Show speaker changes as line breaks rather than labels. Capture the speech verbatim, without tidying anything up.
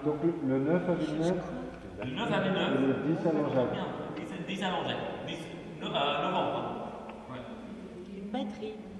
Donc le, le neuf à Villeneuve.
Le neuf à Villeneuve.
Et le dix à Langeac.
dix à Langeac. dix, euh, novembre. Ouais.
Une batterie.